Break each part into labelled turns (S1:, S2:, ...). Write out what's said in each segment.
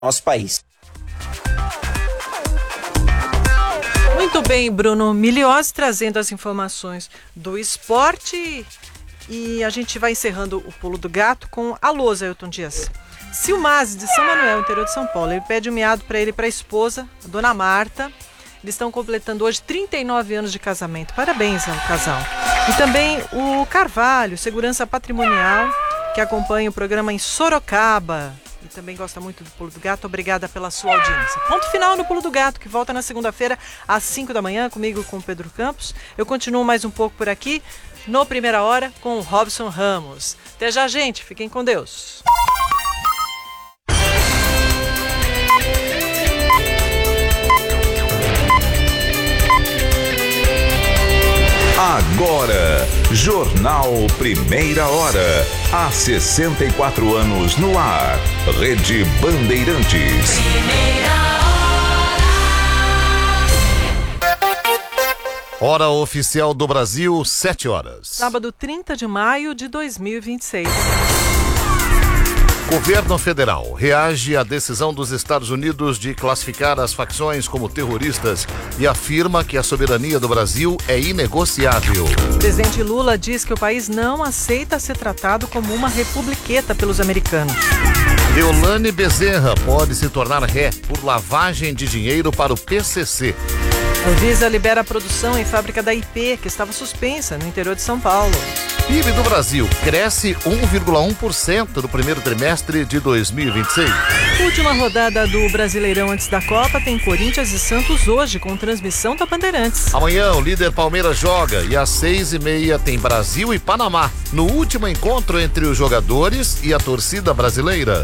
S1: nosso país.
S2: Muito bem, Bruno Miliozzi trazendo as informações do esporte e a gente vai encerrando o Pulo do Gato com a lousa, Ailton Dias. Silmazzi, de São Manuel, interior de São Paulo, ele pede um miado para ele e para a esposa, a dona Marta. Eles estão completando hoje 39 anos de casamento. Parabéns ao casal. E também o Carvalho, segurança patrimonial, que acompanha o programa em Sorocaba. E também gosta muito do Pulo do Gato. Obrigada pela sua audiência. Ponto final no Pulo do Gato, que volta na segunda-feira às 5 da manhã, comigo com o Pedro Campos. Eu continuo mais um pouco por aqui, no Primeira Hora, com o Robson Ramos. Até já, gente. Fiquem com Deus.
S3: Agora, Jornal Primeira Hora. Há 64 anos no ar. Rede Bandeirantes.
S4: Hora oficial do Brasil, 7 horas.
S2: Sábado 30 de maio de 2026.
S4: Governo federal reage à decisão dos Estados Unidos de classificar as facções como terroristas e afirma que a soberania do Brasil é inegociável.
S2: O presidente Lula diz que o país não aceita ser tratado como uma republiqueta pelos americanos.
S4: Deolane Bezerra pode se tornar ré por lavagem de dinheiro para o PCC.
S2: A Anvisa libera a produção em fábrica da IP, que estava suspensa no interior de São Paulo.
S4: PIB do Brasil cresce 1,1% no primeiro trimestre de 2026.
S2: Última rodada do Brasileirão antes da Copa tem Corinthians e Santos hoje, com transmissão da Bandeirantes.
S4: Amanhã o líder Palmeiras joga e às 6h30 tem Brasil e Panamá, no último encontro entre os jogadores e a torcida brasileira.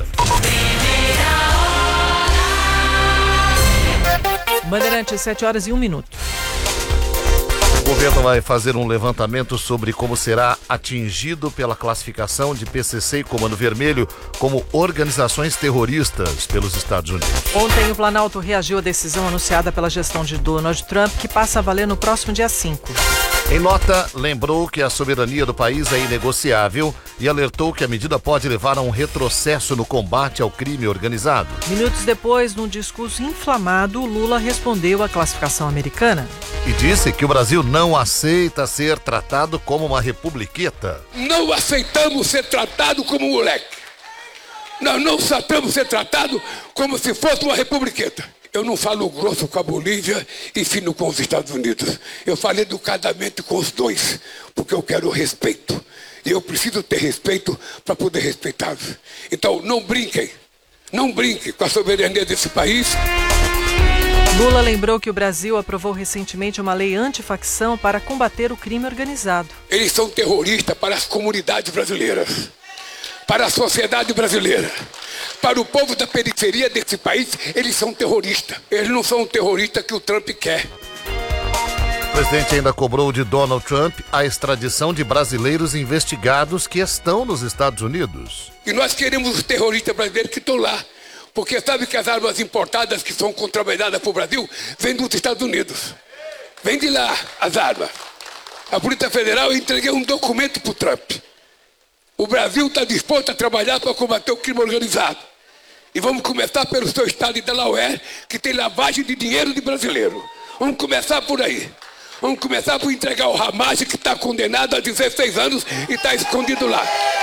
S2: Bandeirantes, 7 horas e 1 minuto.
S4: O governo vai fazer um levantamento sobre como será atingido pela classificação de PCC e Comando Vermelho como organizações terroristas pelos Estados Unidos.
S2: Ontem o Planalto reagiu à decisão anunciada pela gestão de Donald Trump, que passa a valer no próximo dia 5.
S4: Em nota, lembrou que a soberania do país é inegociável e alertou que a medida pode levar a um retrocesso no combate ao crime organizado.
S2: Minutos depois, num discurso inflamado, Lula respondeu à classificação americana.
S4: E disse que o Brasil não aceita ser tratado como uma republiqueta.
S5: Não aceitamos ser tratado como moleque. Nós não aceitamos ser tratado como se fosse uma republiqueta. Eu não falo grosso com a Bolívia e fino com os Estados Unidos. Eu falo educadamente com os dois, porque eu quero respeito. E eu preciso ter respeito para poder respeitá-los. Então, não brinquem com a soberania desse país.
S2: Lula lembrou que o Brasil aprovou recentemente uma lei antifacção para combater o crime organizado.
S5: Eles são terroristas para as comunidades brasileiras, para a sociedade brasileira. Para o povo da periferia desse país, eles são terroristas. Eles não são o terrorista que o Trump quer.
S4: O presidente ainda cobrou de Donald Trump a extradição de brasileiros investigados que estão nos Estados Unidos.
S5: E nós queremos os terroristas brasileiros que estão lá. Porque sabe que as armas importadas que são contrabandeadas para o Brasil vêm dos Estados Unidos. Vem de lá as armas. A Polícia Federal, eu entreguei um documento para o Trump. O Brasil está disposto a trabalhar para combater o crime organizado. E vamos começar pelo seu estado de Delaware, que tem lavagem de dinheiro de brasileiro. Vamos começar por aí. Vamos começar por entregar o Ramage, que está condenado a 16 anos e está escondido lá.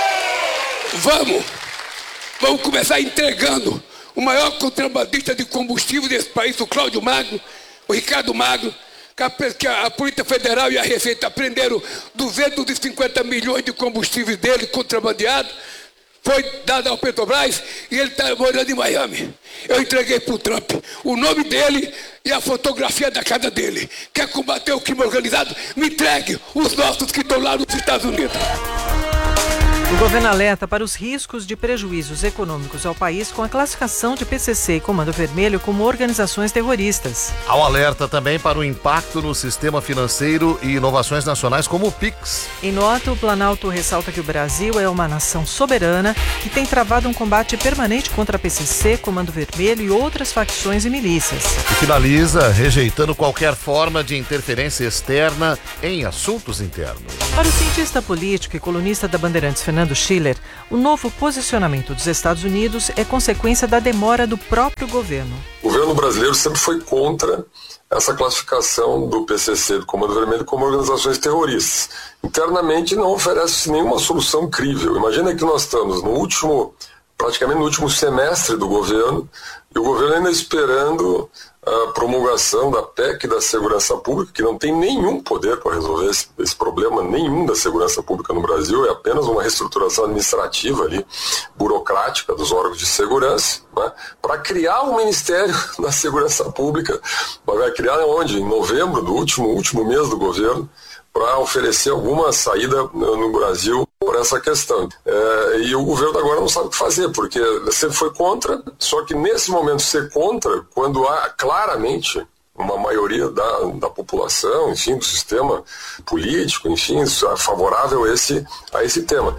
S5: Vamos começar entregando o maior contrabandista de combustível desse país, o Cláudio Magno, o Ricardo Magno, que a Polícia Federal e a Receita prenderam 250 milhões de combustível dele contrabandeado, foi dado ao Petrobras e ele está morando em Miami. Eu entreguei para o Trump o nome dele e a fotografia da casa dele. Quer combater o crime organizado? Me entregue os nossos que estão lá nos Estados Unidos.
S2: O governo alerta para os riscos de prejuízos econômicos ao país com a classificação de PCC e Comando Vermelho como organizações terroristas.
S4: Há um alerta também para o impacto no sistema financeiro e inovações nacionais como o PIX.
S2: Em nota, o Planalto ressalta que o Brasil é uma nação soberana que tem travado um combate permanente contra a PCC, Comando Vermelho e outras facções e milícias.
S4: E finaliza rejeitando qualquer forma de interferência externa em assuntos internos.
S2: Para o cientista político e colunista da Bandeirantes, Fernando Fernando Schiller, o novo posicionamento dos Estados Unidos é consequência da demora do próprio governo.
S1: O governo brasileiro sempre foi contra essa classificação do PCC, do Comando Vermelho, como organizações terroristas. Internamente não oferece nenhuma solução crível. Imagina que nós estamos praticamente no último semestre do governo, e o governo ainda esperando a promulgação da PEC da segurança pública, que não tem nenhum poder para resolver esse problema nenhum da segurança pública no Brasil, é apenas uma reestruturação administrativa ali, burocrática dos órgãos de segurança, né, para criar um Ministério da Segurança Pública. Vai criar onde? Em novembro do último mês do governo, para oferecer alguma saída no Brasil por essa questão. E o governo agora não sabe o que fazer, porque sempre foi contra, só que nesse momento ser contra, quando há claramente uma maioria da população, enfim, do sistema político, enfim, favorável a esse tema.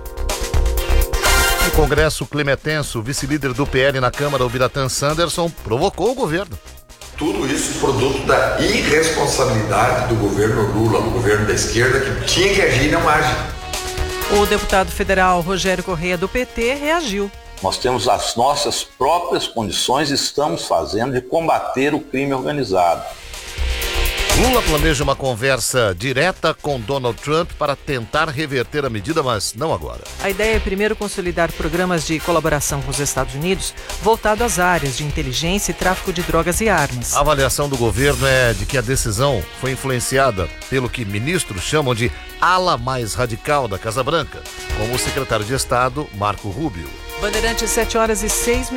S4: No Congresso, Clima tenso, o vice-líder do PL na Câmara, o Biratã Sanderson, provocou o governo.
S6: Tudo isso produto da irresponsabilidade do governo Lula, do governo da esquerda, que tinha que agir e não age.
S2: O deputado federal Rogério Correia, do PT, reagiu.
S7: Nós temos as nossas próprias condições e estamos fazendo de combater o crime organizado.
S4: Lula planeja uma conversa direta com Donald Trump para tentar reverter a medida, mas não agora.
S2: A ideia é primeiro consolidar programas de colaboração com os Estados Unidos voltado às áreas de inteligência e tráfico de drogas e armas.
S4: A avaliação do governo é de que a decisão foi influenciada pelo que ministros chamam de ala mais radical da Casa Branca, como o secretário de Estado, Marco Rubio.
S2: Bandeirantes, 7h06.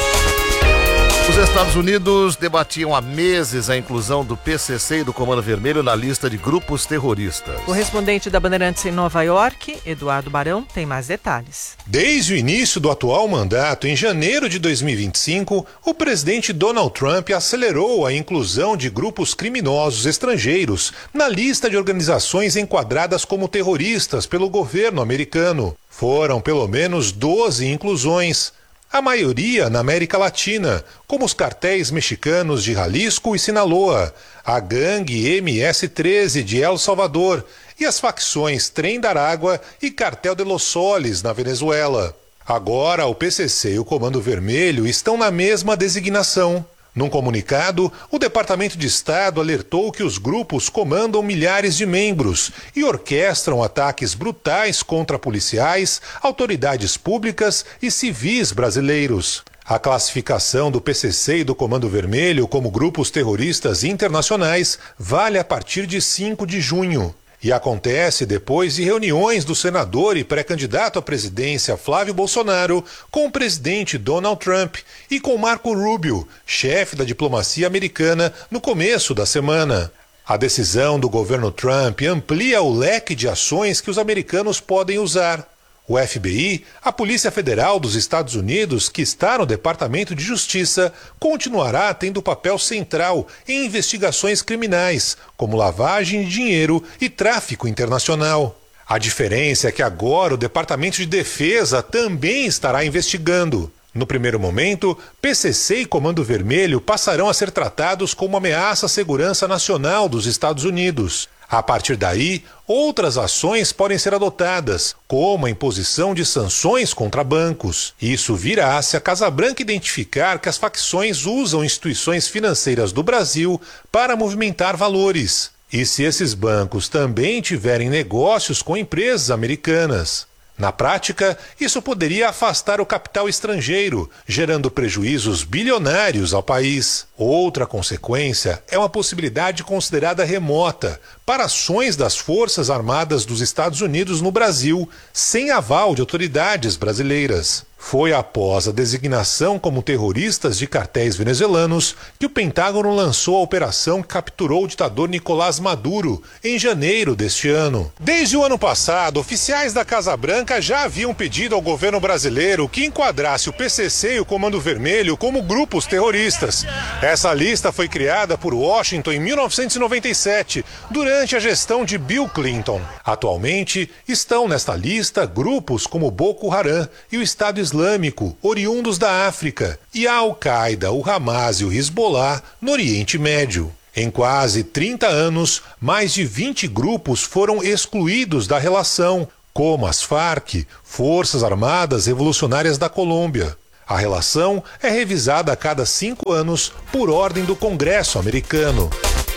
S4: Os Estados Unidos debatiam há meses a inclusão do PCC e do Comando Vermelho na lista de grupos terroristas.
S2: O correspondente da Bandeirantes em Nova York, Eduardo Barão, tem mais detalhes.
S8: Desde o início do atual mandato, em janeiro de 2025, o presidente Donald Trump acelerou a inclusão de grupos criminosos estrangeiros na lista de organizações enquadradas como terroristas pelo governo americano. Foram pelo menos 12 inclusões. A maioria na América Latina, como os cartéis mexicanos de Jalisco e Sinaloa, a gangue MS-13 de El Salvador e as facções Trem da Aragua e Cartel de los Soles na Venezuela. Agora, o PCC e o Comando Vermelho estão na mesma designação. Num comunicado, o Departamento de Estado alertou que os grupos comandam milhares de membros e orquestram ataques brutais contra policiais, autoridades públicas e civis brasileiros. A classificação do PCC e do Comando Vermelho como grupos terroristas internacionais vale a partir de 5 de junho. E acontece depois de reuniões do senador e pré-candidato à presidência Flávio Bolsonaro com o presidente Donald Trump e com Marco Rubio, chefe da diplomacia americana, no começo da semana. A decisão do governo Trump amplia o leque de ações que os americanos podem usar. O FBI, a Polícia Federal dos Estados Unidos, que está no Departamento de Justiça, continuará tendo papel central em investigações criminais, como lavagem de dinheiro e tráfico internacional. A diferença é que agora o Departamento de Defesa também estará investigando. No primeiro momento, PCC e Comando Vermelho passarão a ser tratados como ameaça à segurança nacional dos Estados Unidos. A partir daí, outras ações podem ser adotadas, como a imposição de sanções contra bancos. Isso virá se a Casa Branca identificar que as facções usam instituições financeiras do Brasil para movimentar valores. E se esses bancos também tiverem negócios com empresas americanas. Na prática, isso poderia afastar o capital estrangeiro, gerando prejuízos bilionários ao país. Outra consequência é uma possibilidade considerada remota para ações das Forças Armadas dos Estados Unidos no Brasil, sem aval de autoridades brasileiras. Foi após a designação como terroristas de cartéis venezuelanos que o Pentágono lançou a operação que capturou o ditador Nicolás Maduro em janeiro deste ano. Desde o ano passado, oficiais da Casa Branca já haviam pedido ao governo brasileiro que enquadrasse o PCC e o Comando Vermelho como grupos terroristas. Essa lista foi criada por Washington em 1997, durante a gestão de Bill Clinton. Atualmente, estão nesta lista grupos como Boko Haram e o Estado Islâmico, oriundos da África, e a Al-Qaeda, o Hamas e o Hezbollah no Oriente Médio. Em quase 30 anos, mais de 20 grupos foram excluídos da relação, como as Farc, Forças Armadas Revolucionárias da Colômbia. A relação é revisada a cada 5 anos por ordem do Congresso americano.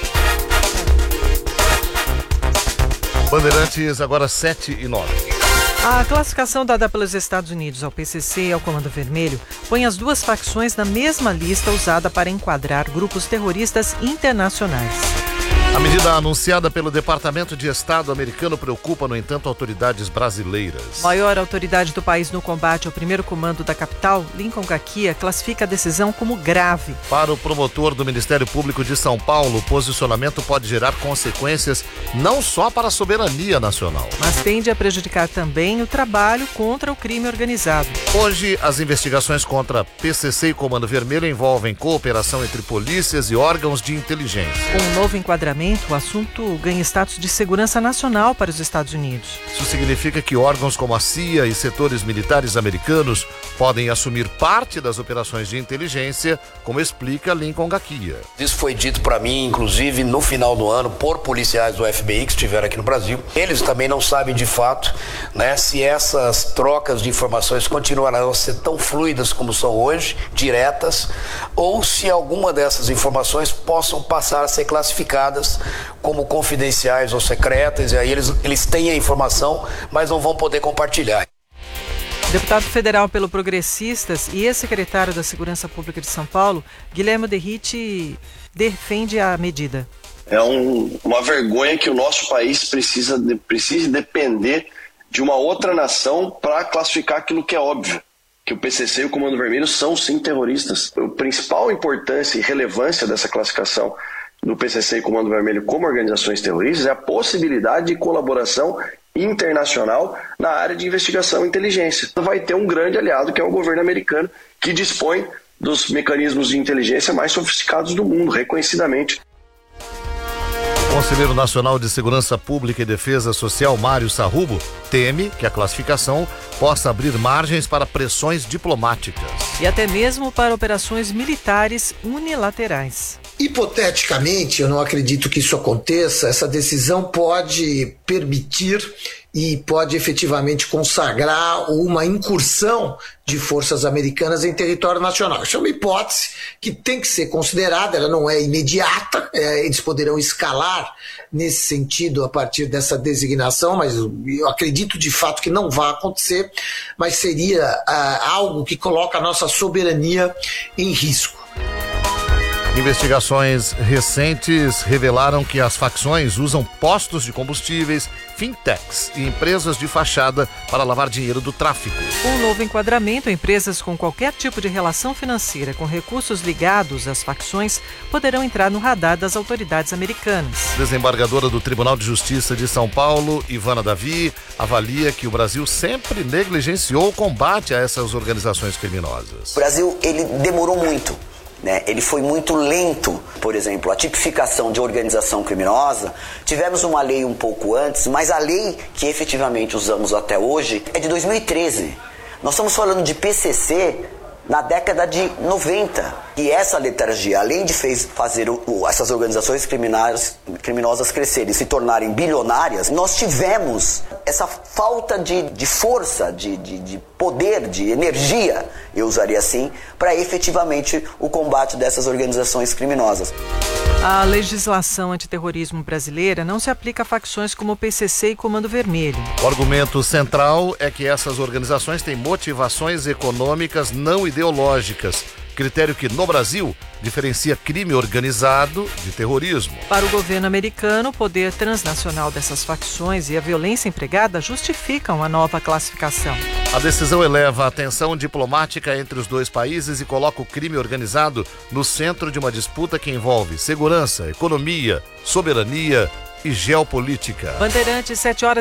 S4: Bandeirantes, agora 7:09.
S2: A classificação dada pelos Estados Unidos ao PCC e ao Comando Vermelho põe as duas facções na mesma lista usada para enquadrar grupos terroristas internacionais.
S4: A medida anunciada pelo Departamento de Estado americano preocupa, no entanto, autoridades brasileiras.
S2: Maior autoridade do país no combate ao primeiro comando da capital, Lincoln Gaquia, classifica a decisão como grave.
S4: Para o promotor do Ministério Público de São Paulo, o posicionamento pode gerar consequências não só para a soberania nacional,
S2: mas tende a prejudicar também o trabalho contra o crime organizado.
S4: Hoje, as investigações contra PCC e Comando Vermelho envolvem cooperação entre polícias e órgãos de inteligência.
S2: Com um novo enquadramento, o assunto ganha status de segurança nacional para os Estados Unidos.
S4: Isso significa que órgãos como a CIA e setores militares americanos podem assumir parte das operações de inteligência, como explica Lincoln Gaquia.
S9: Isso foi dito para mim, inclusive, no final do ano, por policiais do FBI que estiveram aqui no Brasil. Eles também não sabem de fato, né, se essas trocas de informações continuarão a ser tão fluidas como são hoje, diretas, ou se alguma dessas informações possam passar a ser classificadas como confidenciais ou secretas, e aí eles têm a informação, mas não vão poder compartilhar.
S2: Deputado federal pelo Progressistas e ex-secretário da Segurança Pública de São Paulo, Guilherme Derrite, defende a medida.
S10: É uma vergonha que o nosso país precise depender de uma outra nação para classificar aquilo que é óbvio, que o PCC e o Comando Vermelho são sim terroristas. A principal importância e relevância dessa classificação do PCC e Comando Vermelho como organizações terroristas é a possibilidade de colaboração internacional na área de investigação e inteligência. Vai ter um grande aliado, que é o governo americano, que dispõe dos mecanismos de inteligência mais sofisticados do mundo, reconhecidamente.
S4: O Conselheiro Nacional de Segurança Pública e Defesa Social, Mário Sarrubo, teme que a classificação possa abrir margens para pressões diplomáticas.
S2: E até mesmo para operações militares unilaterais.
S11: Hipoteticamente, eu não acredito que isso aconteça, essa decisão pode permitir e pode efetivamente consagrar uma incursão de forças americanas em território nacional. Isso é uma hipótese que tem que ser considerada, ela não é imediata, eles poderão escalar nesse sentido a partir dessa designação, mas eu acredito de fato que não vai acontecer, mas seria algo que coloca a nossa soberania em risco.
S4: Investigações recentes revelaram que as facções usam postos de combustíveis, fintechs e empresas de fachada para lavar dinheiro do tráfico.
S2: Com o novo enquadramento, empresas com qualquer tipo de relação financeira com recursos ligados às facções poderão entrar no radar das autoridades americanas.
S4: Desembargadora do Tribunal de Justiça de São Paulo, Ivana Davi, avalia que o Brasil sempre negligenciou o combate a essas organizações criminosas.
S12: O Brasil, ele demorou muito. Ele foi muito lento. Por exemplo, a tipificação de organização criminosa, tivemos uma lei um pouco antes, mas a lei que efetivamente usamos até hoje é de 2013. Nós estamos falando de PCC na década de 90. E essa letra G, além de fazer essas organizações criminosas crescerem e se tornarem bilionárias, nós tivemos essa falta de força, de poder, de energia, eu usaria assim, para efetivamente o combate dessas organizações criminosas.
S2: A legislação antiterrorismo brasileira não se aplica a facções como o PCC e Comando Vermelho.
S4: O argumento central é que essas organizações têm motivações econômicas não ideológicas, critério que, no Brasil, diferencia crime organizado de terrorismo.
S2: Para o governo americano, o poder transnacional dessas facções e a violência empregada justificam a nova classificação.
S4: A decisão eleva a tensão diplomática entre os dois países e coloca o crime organizado no centro de uma disputa que envolve segurança, economia, soberania e geopolítica.
S2: Bandeirantes,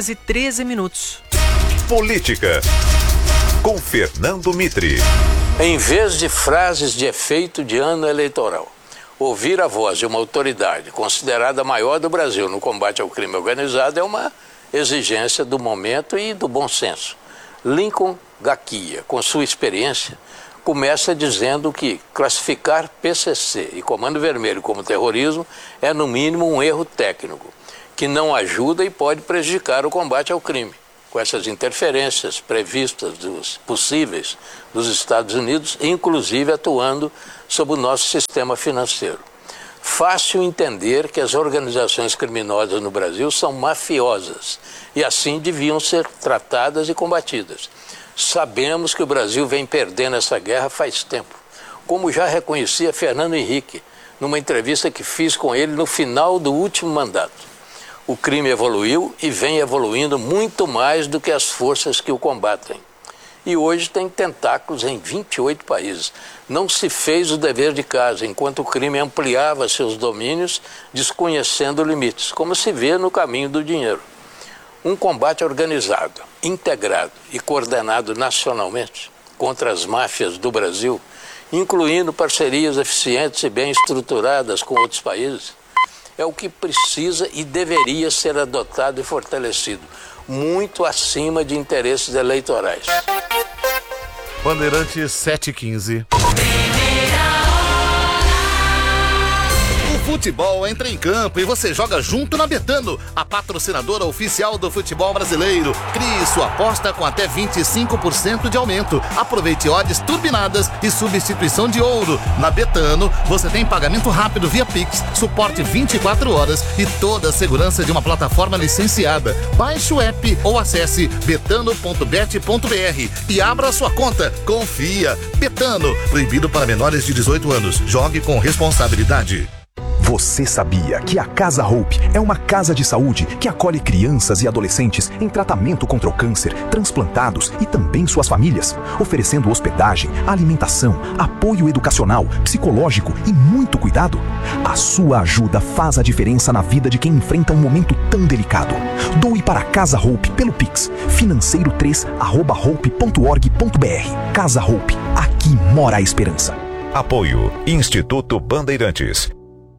S2: 7h13.
S3: Política, com Fernando Mitre.
S13: Em vez de frases de efeito de ano eleitoral, ouvir a voz de uma autoridade considerada a maior do Brasil no combate ao crime organizado é uma exigência do momento e do bom senso. Lincoln Gaquia, com sua experiência, começa dizendo que classificar PCC e Comando Vermelho como terrorismo é, no mínimo, um erro técnico, que não ajuda e pode prejudicar o combate ao crime com essas interferências previstas, possíveis dos Estados Unidos, inclusive atuando sobre o nosso sistema financeiro. Fácil entender que as organizações criminosas no Brasil são mafiosas e assim deviam ser tratadas e combatidas. Sabemos que o Brasil vem perdendo essa guerra faz tempo, como já reconhecia Fernando Henrique, numa entrevista que fiz com ele no final do último mandato. O crime evoluiu e vem evoluindo muito mais do que as forças que o combatem. E hoje tem tentáculos em 28 países. Não se fez o dever de casa, enquanto o crime ampliava seus domínios, desconhecendo limites, como se vê no caminho do dinheiro. Um combate organizado, integrado e coordenado nacionalmente contra as máfias do Brasil, incluindo parcerias eficientes e bem estruturadas com outros países, é o que precisa e deveria ser adotado e fortalecido, muito acima de interesses eleitorais.
S4: Bandeirantes 7h15. O futebol entra em campo e você joga junto na Betano, a patrocinadora oficial do futebol brasileiro. Crie sua aposta com até 25% de aumento. Aproveite odds turbinadas e substituição de ouro. Na Betano, você tem pagamento rápido via Pix, suporte 24 horas e toda a segurança de uma plataforma licenciada. Baixe o app ou acesse betano.bet.br e abra sua conta. Confia. Betano, proibido para menores de 18 anos. Jogue com responsabilidade.
S14: Você sabia que a Casa Hope é uma casa de saúde que acolhe crianças e adolescentes em tratamento contra o câncer, transplantados e também suas famílias, oferecendo hospedagem, alimentação, apoio educacional, psicológico e muito cuidado? A sua ajuda faz a diferença na vida de quem enfrenta um momento tão delicado. Doe para a Casa Hope pelo Pix, financeiro3@hope.org.br. Casa Hope, aqui mora a esperança.
S3: Apoio Instituto Bandeirantes.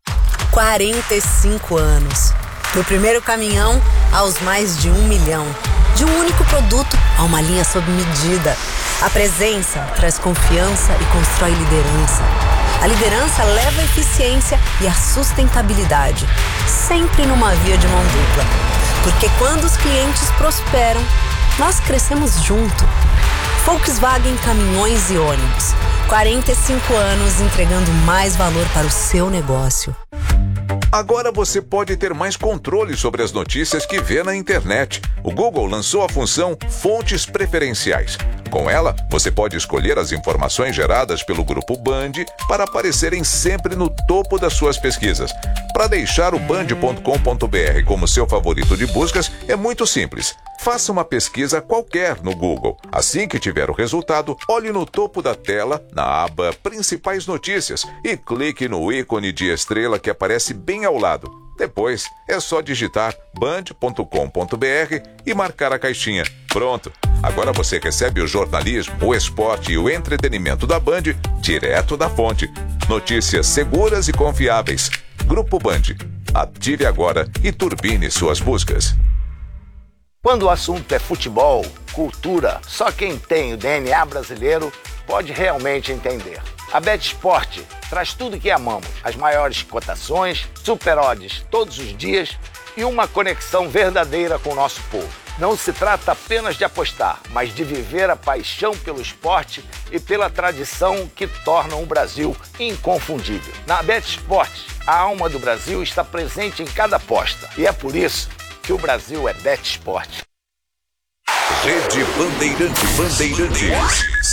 S15: 45 anos. Do primeiro caminhão aos mais de 1 milhão. De um único produto a uma linha sob medida. A presença traz confiança e constrói liderança. A liderança leva a eficiência e a sustentabilidade. Sempre numa via de mão dupla. Porque quando os clientes prosperam, nós crescemos junto. Volkswagen Caminhões e Ônibus. 45 anos entregando mais valor para o seu negócio.
S3: Agora você pode ter mais controle sobre as notícias que vê na internet. O Google lançou a função Fontes Preferenciais. Com ela, você pode escolher as informações geradas pelo Grupo Band para aparecerem sempre no topo das suas pesquisas. Para deixar o band.com.br como seu favorito de buscas, é muito simples. Faça uma pesquisa qualquer no Google. Assim que tiver o resultado, olhe no topo da tela, na aba Principais Notícias, e clique no ícone de estrela que aparece bem ao lado. Depois, é só digitar band.com.br e marcar a caixinha. Pronto! Agora você recebe o jornalismo, o esporte e o entretenimento da Band direto da fonte. Notícias seguras e confiáveis. Grupo Band. Ative agora e turbine suas buscas.
S16: Quando o assunto é futebol, cultura, só quem tem o DNA brasileiro pode realmente entender. A BetSport traz tudo que amamos, as maiores cotações, super odds todos os dias e uma conexão verdadeira com o nosso povo. Não se trata apenas de apostar, mas de viver a paixão pelo esporte e pela tradição que tornam o Brasil inconfundível. Na BetSport, a alma do Brasil está presente em cada aposta e é por isso que o Brasil é BetSport.
S3: Rede Bandeirantes.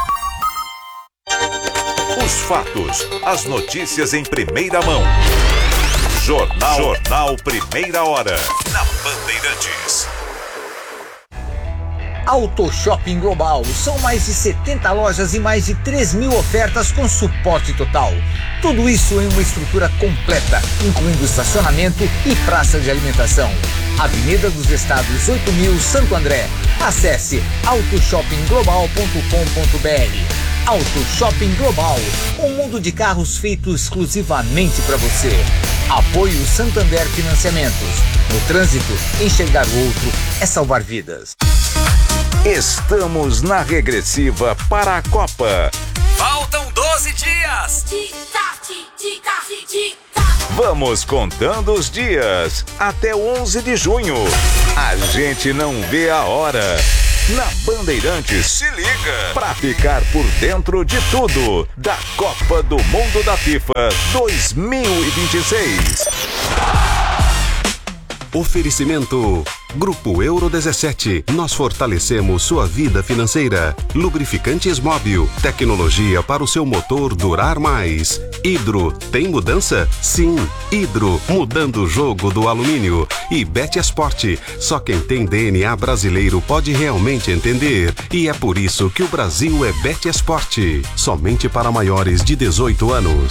S3: Os fatos, as notícias em primeira mão. Jornal Primeira Hora, na Bandeirantes.
S17: Auto Shopping Global. São mais de 70 lojas e mais de 3.000 ofertas com suporte total. Tudo isso em uma estrutura completa, incluindo estacionamento e praça de alimentação. Avenida dos Estados 8.000, Santo André. Acesse autoshoppingglobal.com.br. Auto Shopping Global, um mundo de carros feito exclusivamente para você. Apoio Santander Financiamentos. No trânsito, enxergar o outro é salvar vidas.
S3: Estamos na regressiva para a Copa.
S18: Faltam 12 dias.
S3: Vamos contando os dias até 11 de junho. A gente não vê a hora. Na Bandeirantes, se liga pra ficar por dentro de tudo da Copa do Mundo da FIFA 2026.
S18: Oferecimento Grupo Euro 17. Nós fortalecemos sua vida financeira. Lubrificantes Móbil. Tecnologia para o seu motor durar mais. Hidro. Tem mudança? Sim. Hidro. Mudando o jogo do alumínio. E Betesport. Só quem tem DNA brasileiro pode realmente entender. E é por isso que o Brasil é Betesport. Somente para maiores de 18 anos.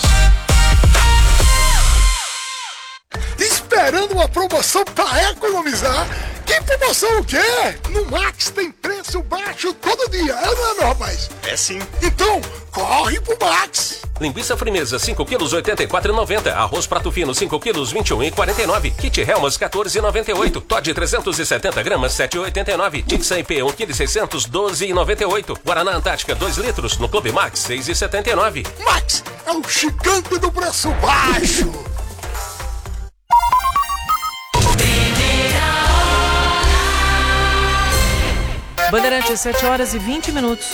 S19: Esperando uma promoção para economizar? Que promoção o quê? No Max tem preço baixo todo dia, é ou não é, meu rapaz?
S20: É sim.
S19: Então, corre pro Max.
S20: Linguiça frimeza 5 quilos 84,90. Arroz prato fino 5 quilos 21,49. Kit Helmas 14,98. Todd 370 gramas 7,89. Tixan IP 1 kg 600 12,98. Guaraná Antártica 2 litros no Clube Max 6,79.
S19: Max é o gigante do preço baixo.
S2: Bandeirantes, 7 horas e 20 minutos.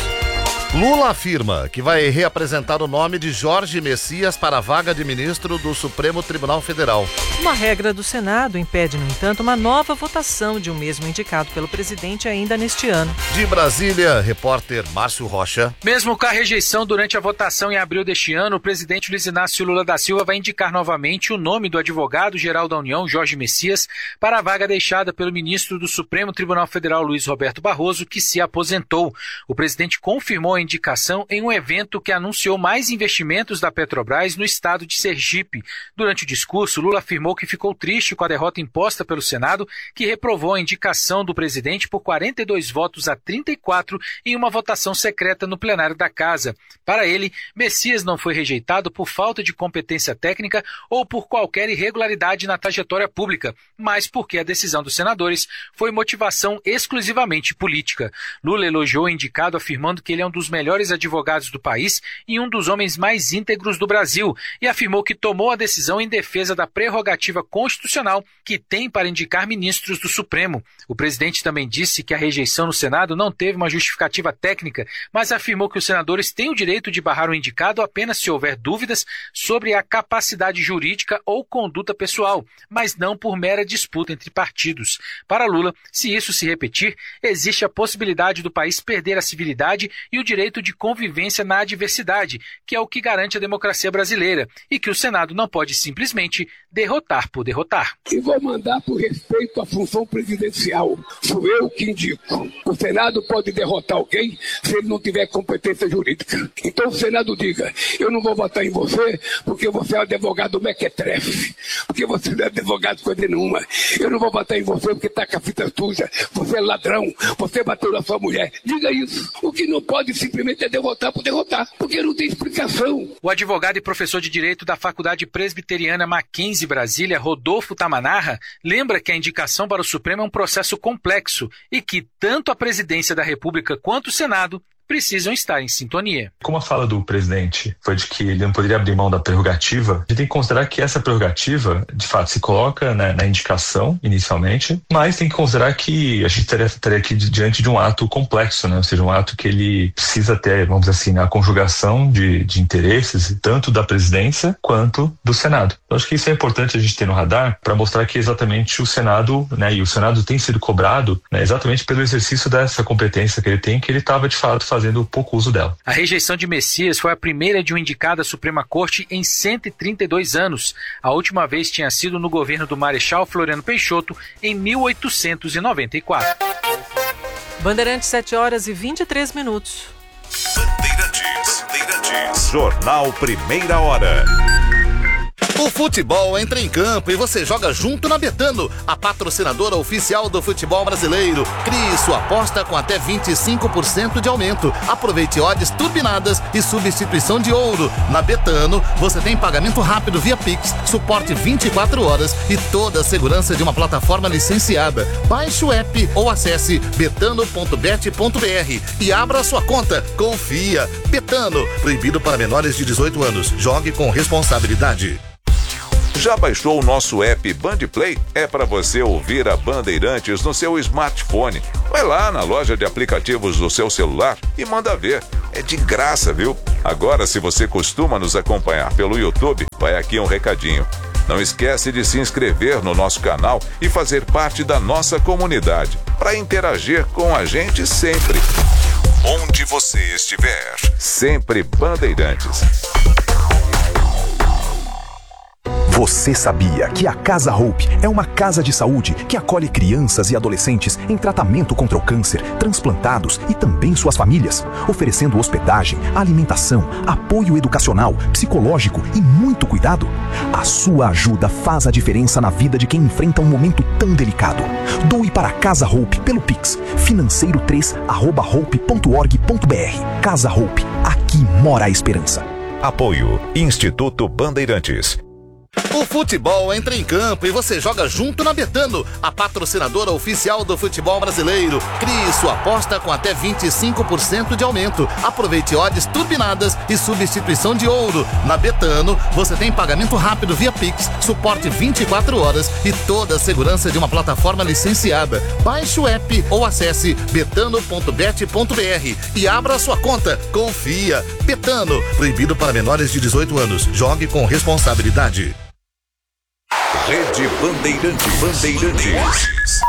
S4: Lula afirma que vai reapresentar o nome de Jorge Messias para a vaga de ministro do Supremo Tribunal Federal.
S2: Uma regra do Senado impede, no entanto, uma nova votação de um mesmo indicado pelo presidente ainda neste ano.
S4: De Brasília, repórter Márcio Rocha.
S21: Mesmo com a rejeição durante a votação em abril deste ano, o presidente Luiz Inácio Lula da Silva vai indicar novamente o nome do advogado-geral da União, Jorge Messias, para a vaga deixada pelo ministro do Supremo Tribunal Federal, Luiz Roberto Barroso, que se aposentou. O presidente confirmou a indicação em um evento que anunciou mais investimentos da Petrobras no estado de Sergipe. Durante o discurso, Lula afirmou que ficou triste com a derrota imposta pelo Senado, que reprovou a indicação do presidente por 42 votos a 34 em uma votação secreta no plenário da Casa. Para ele, Messias não foi rejeitado por falta de competência técnica ou por qualquer irregularidade na trajetória pública, mas porque a decisão dos senadores foi motivação exclusivamente política. Lula elogiou o indicado, afirmando que ele é um dos melhores advogados do país e um dos homens mais íntegros do Brasil, e afirmou que tomou a decisão em defesa da prerrogativa constitucional que tem para indicar ministros do Supremo. O presidente também disse que a rejeição no Senado não teve uma justificativa técnica, mas afirmou que os senadores têm o direito de barrar o indicado apenas se houver dúvidas sobre a capacidade jurídica ou conduta pessoal, mas não por mera disputa entre partidos. Para Lula, se isso se repetir, existe a possibilidade do país perder a civilidade e o direito de convivência na adversidade, que é o que garante a democracia brasileira, e que o Senado não pode simplesmente derrotar por derrotar.
S5: E vou mandar por respeito à função presidencial. Sou eu que indico. O Senado pode derrotar alguém se ele não tiver competência jurídica. Então o Senado diga, eu não vou votar em você porque você é advogado mequetrefe, porque você não é advogado coisa nenhuma. Eu não vou votar em você porque está com a fita suja, você é ladrão, você bateu na sua mulher. Diga isso. O que não pode simplesmente é derrotar por derrotar, porque não tem explicação.
S21: O advogado e professor de Direito da Faculdade Presbiteriana Mackenzie Brasília, Rodolfo Tamanarra, lembra que a indicação para o Supremo é um processo complexo e que tanto a presidência da República quanto o Senado precisam estar em sintonia.
S22: Como a fala do presidente foi de que ele não poderia abrir mão da prerrogativa, a gente tem que considerar que essa prerrogativa, de fato, se coloca na indicação, inicialmente, mas tem que considerar que a gente estaria aqui diante de um ato complexo, né? Ou seja, um ato que ele precisa ter, vamos dizer assim, a conjugação de interesses, tanto da presidência quanto do Senado. Eu acho que isso é importante a gente ter no radar para mostrar que exatamente o Senado, né, e o Senado tem sido cobrado, né, exatamente pelo exercício dessa competência que ele tem, que ele estava, de fato, fazendo pouco uso dela.
S21: A rejeição de Messias foi a primeira de um indicado à Suprema Corte em 132 anos. A última vez tinha sido no governo do Marechal Floriano Peixoto, em 1894.
S2: Bandeirantes, 7 horas e 23 minutos.
S3: Bandeirantes. Jornal Primeira Hora.
S4: O futebol entra em campo e você joga junto na Betano, a patrocinadora oficial do futebol brasileiro. Crie sua aposta com até 25% de aumento. Aproveite odds turbinadas e substituição de ouro. Na Betano, você tem pagamento rápido via Pix, suporte 24 horas e toda a segurança de uma plataforma licenciada. Baixe o app ou acesse betano.bet.br e abra sua conta. Confia. Betano, proibido para menores de 18 anos. Jogue com responsabilidade.
S3: Já baixou o nosso app Bandplay? É para você ouvir a Bandeirantes no seu smartphone. Vai lá na loja de aplicativos do seu celular e manda ver. É de graça, viu? Agora, se você costuma nos acompanhar pelo YouTube, vai aqui um recadinho. Não esquece de se inscrever no nosso canal e fazer parte da nossa comunidade, para interagir com a gente sempre. Onde você estiver, sempre Bandeirantes.
S14: Você sabia que a Casa Hope é uma casa de saúde que acolhe crianças e adolescentes em tratamento contra o câncer, transplantados e também suas famílias, oferecendo hospedagem, alimentação, apoio educacional, psicológico e muito cuidado? A sua ajuda faz a diferença na vida de quem enfrenta um momento tão delicado. Doe para a Casa Hope pelo Pix, financeiro3@hope.org.br. Casa Hope, aqui mora a esperança.
S3: Apoio Instituto Bandeirantes.
S4: O futebol entra em campo e você joga junto na Betano, a patrocinadora oficial do futebol brasileiro. Crie sua aposta com até 25% de aumento. Aproveite odds turbinadas e substituição de ouro. Na Betano, você tem pagamento rápido via Pix, suporte 24 horas e toda a segurança de uma plataforma licenciada. Baixe o app ou acesse betano.bet.br e abra sua conta. Confia. Betano, proibido para menores de 18 anos. Jogue com responsabilidade.
S3: Rede Bandeirantes.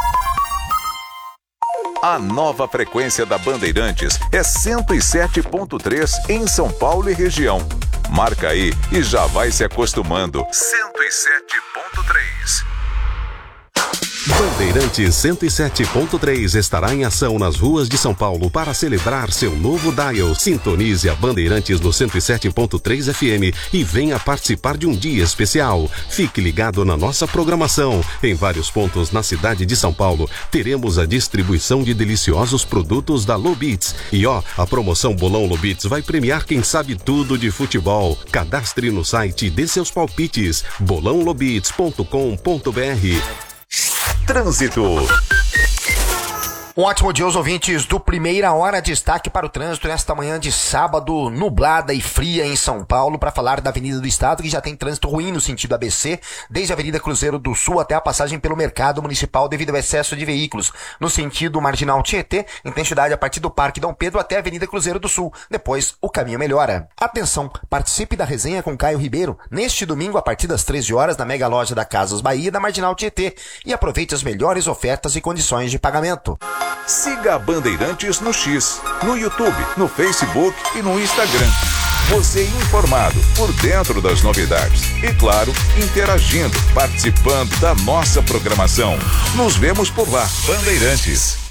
S3: A nova frequência da Bandeirantes é 107.3 em São Paulo e região. Marca aí e já vai se acostumando. 107.3.
S18: Bandeirantes 107.3 estará em ação nas ruas de São Paulo para celebrar seu novo dial. Sintonize a Bandeirantes no 107.3 FM e venha participar de um dia especial. Fique ligado na nossa programação. Em vários pontos na cidade de São Paulo, teremos a distribuição de deliciosos produtos da Lobits. E a promoção Bolão Lobits vai premiar quem sabe tudo de futebol. Cadastre no site e dê seus palpites. bolãolobits.com.br.
S3: Trânsito.
S1: Um ótimo dia aos ouvintes do Primeira Hora. Destaque para o trânsito nesta manhã de sábado, nublada e fria em São Paulo, para falar da Avenida do Estado, que já tem trânsito ruim no sentido ABC, desde a Avenida Cruzeiro do Sul até a passagem pelo Mercado Municipal devido ao excesso de veículos. No sentido Marginal Tietê, intensidade a partir do Parque Dom Pedro até a Avenida Cruzeiro do Sul. Depois, o caminho melhora. Atenção, participe da resenha com Caio Ribeiro neste domingo a partir das 13 horas na mega loja da Casas Bahia da Marginal Tietê e aproveite as melhores ofertas e condições de pagamento.
S3: Siga a Bandeirantes no X, no YouTube, no Facebook e no Instagram. Você informado, por dentro das novidades. E claro, interagindo, participando da nossa programação. Nos vemos por lá. Bandeirantes.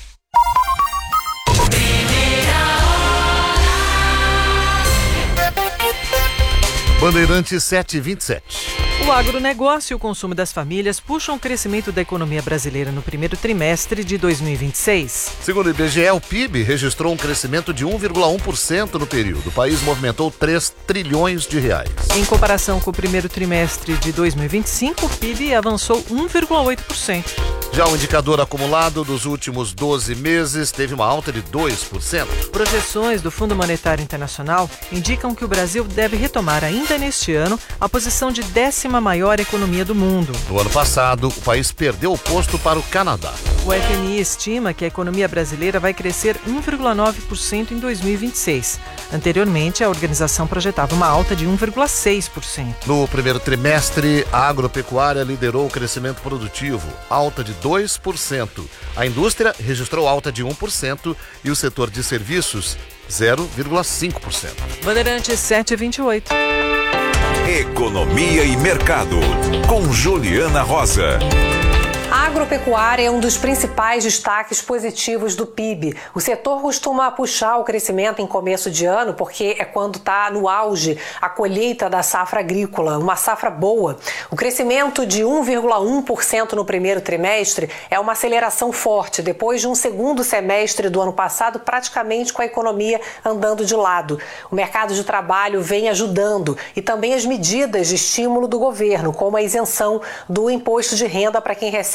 S4: Bandeirantes 727.
S2: O agronegócio e o consumo das famílias puxam o crescimento da economia brasileira no primeiro trimestre de 2026.
S4: Segundo o IBGE, o PIB registrou um crescimento de 1,1% no período. O país movimentou 3 trilhões de reais.
S2: Em comparação com o primeiro trimestre de 2025, o PIB avançou 1,8%.
S4: Já o indicador acumulado dos últimos 12 meses teve uma alta de 2%.
S2: Projeções do Fundo Monetário Internacional indicam que o Brasil deve retomar ainda neste ano a posição de 10ª maior economia do mundo.
S4: No ano passado, o país perdeu o posto para o Canadá.
S2: O FMI estima que a economia brasileira vai crescer 1,9% em 2026. Anteriormente, a organização projetava uma alta de 1,6%.
S4: No primeiro trimestre, a agropecuária liderou o crescimento produtivo, alta de 2%. A indústria registrou alta de 1% e o setor de serviços, 0,5%.
S2: Bandeirantes 728.
S3: Economia e Mercado, com Juliana Rosa.
S6: A agropecuária é um dos principais destaques positivos do PIB. O setor costuma puxar o crescimento em começo de ano, porque é quando está no auge a colheita da safra agrícola, uma safra boa. O crescimento de 1,1% no primeiro trimestre é uma aceleração forte, depois de um segundo semestre do ano passado praticamente com a economia andando de lado. O mercado de trabalho vem ajudando e também as medidas de estímulo do governo, como a isenção do imposto de renda para quem recebe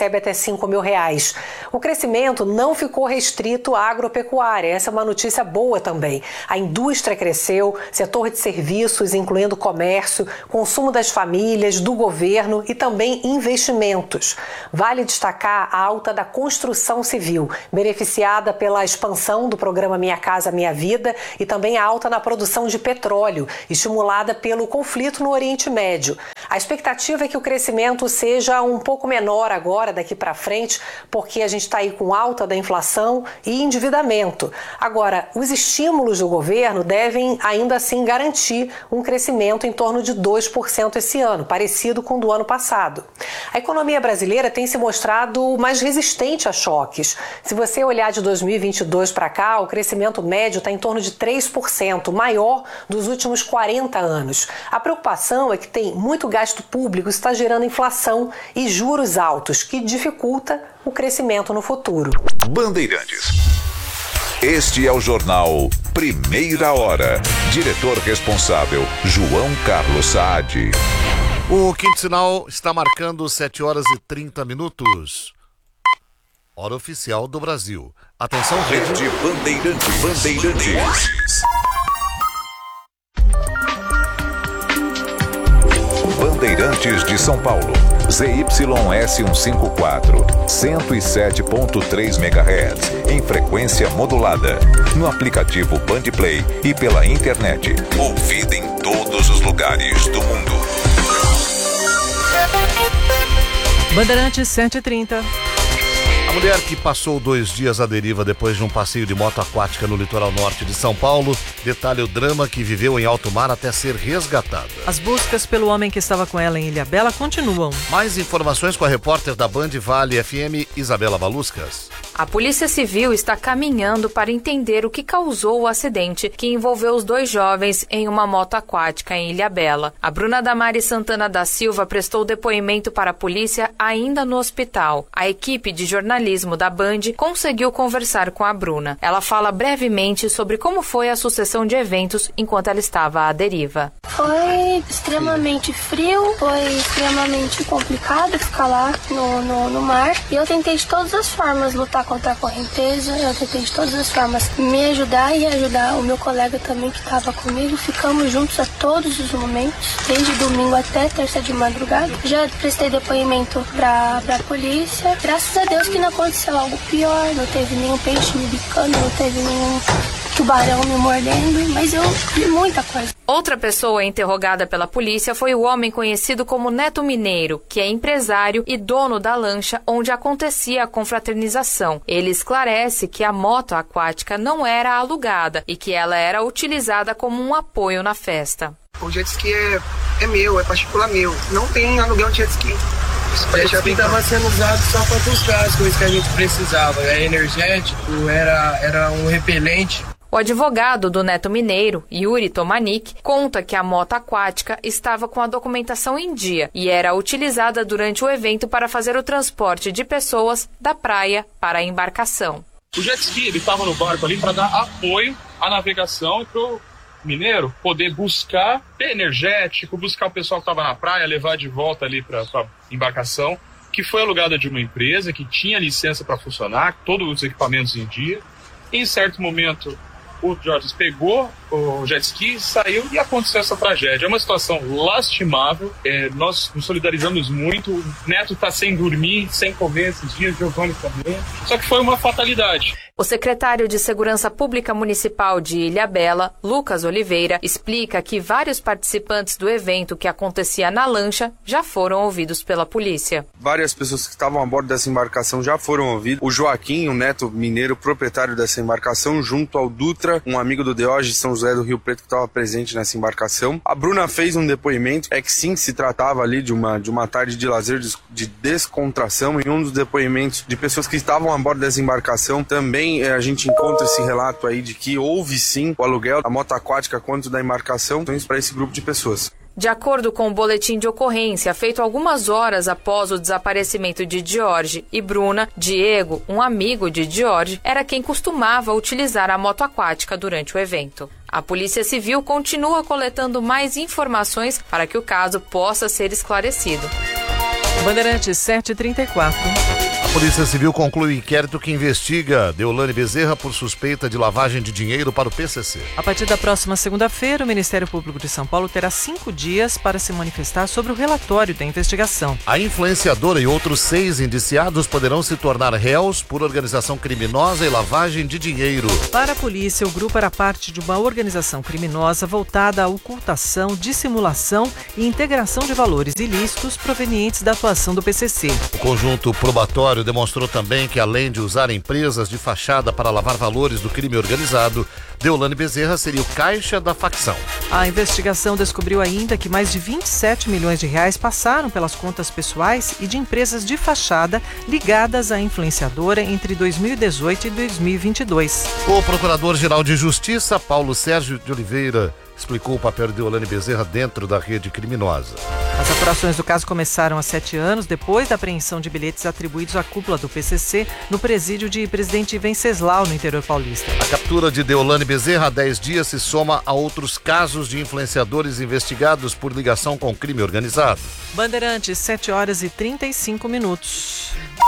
S6: recebe até R$5.000. O crescimento não ficou restrito à agropecuária, essa é uma notícia boa também. A indústria cresceu, setor de serviços, incluindo comércio, consumo das famílias, do governo e também investimentos. Vale destacar a alta da construção civil, beneficiada pela expansão do programa Minha Casa Minha Vida e também a alta na produção de petróleo, estimulada pelo conflito no Oriente Médio. A expectativa é que o crescimento seja um pouco menor agora, daqui para frente, porque a gente está aí com alta da inflação e endividamento. Agora, os estímulos do governo devem ainda assim garantir um crescimento em torno de 2% esse ano, parecido com o do ano passado. A economia brasileira tem se mostrado mais resistente a choques. Se você olhar de 2022 para cá, o crescimento médio está em torno de 3%, maior dos últimos 40 anos. A preocupação é que tem muito gasto público, está gerando inflação e juros altos, que dificulta o crescimento no futuro.
S3: Bandeirantes. Este é o jornal Primeira Hora. Diretor responsável, João Carlos Saad.
S4: O quinto sinal está marcando 7h30. Hora oficial do Brasil. Atenção,
S3: Rede Bandeirantes. Bandeirantes de São Paulo. ZYS 154, 107.3 MHz, em frequência modulada. No aplicativo Bandplay e pela internet. Ouvida em todos os lugares do mundo.
S2: Bandeirantes 130.
S4: A mulher que passou 2 dias à deriva depois de um passeio de moto aquática no litoral norte de São Paulo detalha o drama que viveu em alto mar até ser resgatada.
S2: As buscas pelo homem que estava com ela em Ilhabela continuam.
S4: Mais informações com a repórter da Band Vale FM, Isabela Baluscas.
S7: A Polícia Civil está caminhando para entender o que causou o acidente que envolveu os 2 jovens em uma moto aquática em Ilhabela. A Bruna Damares Santana da Silva prestou depoimento para a polícia ainda no hospital. A equipe de jornalismo da Band conseguiu conversar com a Bruna. Ela fala brevemente sobre como foi a sucessão de eventos enquanto ela estava à deriva.
S8: Foi extremamente frio, foi extremamente complicado ficar lá no mar. E eu tentei de todas as formas lutar contra a correnteza, eu tentei de todas as formas me ajudar e ajudar o meu colega também que estava comigo. Ficamos juntos a todos os momentos, desde domingo até terça de madrugada. Já prestei depoimento pra polícia. Graças a Deus que não aconteceu algo pior, não teve nenhum peixe me bicando, não teve nenhum tubarão me mordendo, mas eu vi muita coisa.
S7: Outra pessoa interrogada pela polícia foi o homem conhecido como Neto Mineiro, que é empresário e dono da lancha onde acontecia a confraternização. Ele esclarece que a moto aquática não era alugada e que ela era utilizada como um apoio na festa.
S23: O jet ski é meu, é particular meu. Não tem aluguel de jet ski. O jet ski estava sendo usado só para buscar as coisas que a gente precisava. Era energético, era um repelente.
S7: O advogado do Neto Mineiro, Yuri Tomanik, conta que a moto aquática estava com a documentação em dia e era utilizada durante o evento para fazer o transporte de pessoas da praia para a embarcação.
S24: O jet ski estava no barco ali para dar apoio à navegação e para o mineiro poder buscar energético, buscar o pessoal que estava na praia, levar de volta ali para a embarcação, que foi alugada de uma empresa que tinha licença para funcionar, todos os equipamentos em dia. Em certo momento, o Jorge pegou o jet ski, saiu e aconteceu essa tragédia. É uma situação lastimável, nós nos solidarizamos muito. O Neto está sem dormir, sem comer esses dias, Giovanni também. Só que foi uma fatalidade.
S7: O secretário de Segurança Pública Municipal de Ilhabela, Lucas Oliveira, explica que vários participantes do evento que acontecia na lancha já foram ouvidos pela polícia.
S25: Várias pessoas que estavam a bordo dessa embarcação já foram ouvidas. O Joaquim, o Neto Mineiro, proprietário dessa embarcação, junto ao Dutra, um amigo do Deógenes São José do Rio Preto que estava presente nessa embarcação. A Bruna fez um depoimento, que sim, se tratava ali de uma tarde de lazer, de descontração, e um dos depoimentos de pessoas que estavam a bordo dessa embarcação também a gente encontra esse relato aí de que houve sim o aluguel da moto aquática quanto da embarcação para esse grupo de pessoas.
S7: De acordo com o boletim de ocorrência feito algumas horas após o desaparecimento de Jorge e Bruna, Diego, um amigo de Jorge, era quem costumava utilizar a moto aquática durante o evento. A Polícia Civil continua coletando mais informações para que o caso possa ser esclarecido.
S2: Bandeirantes 734.
S4: Polícia Civil conclui o inquérito que investiga Deolane Bezerra por suspeita de lavagem de dinheiro para o PCC.
S2: A partir da próxima segunda-feira, o Ministério Público de São Paulo terá 5 dias para se manifestar sobre o relatório da investigação.
S4: A influenciadora e outros 6 indiciados poderão se tornar réus por organização criminosa e lavagem de dinheiro.
S2: Para a polícia, o grupo era parte de uma organização criminosa voltada à ocultação, dissimulação e integração de valores ilícitos provenientes da atuação do PCC.
S4: O conjunto probatório demonstrou também que, além de usar empresas de fachada para lavar valores do crime organizado, Deolane Bezerra seria o caixa da facção.
S2: A investigação descobriu ainda que mais de 27 milhões de reais passaram pelas contas pessoais e de empresas de fachada ligadas à influenciadora entre 2018 e 2022.
S4: O Procurador-Geral de Justiça, Paulo Sérgio de Oliveira, explicou o papel de Deolane Bezerra dentro da rede criminosa.
S2: As apurações do caso começaram há 7 anos, depois da apreensão de bilhetes atribuídos à cúpula do PCC no presídio de Presidente Venceslau, no interior paulista.
S4: A captura de Deolane Bezerra há 10 dias se soma a outros casos de influenciadores investigados por ligação com crime organizado.
S2: Bandeirantes, 7h35.